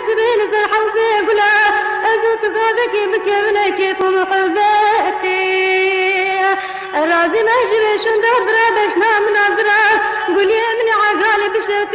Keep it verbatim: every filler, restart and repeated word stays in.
سبيل زرحة وزيقلا أزوت غابك بكبنك ومحبتي الرازي ما جري شندر درا بشنا مناظرة قولي من عقالي بشتي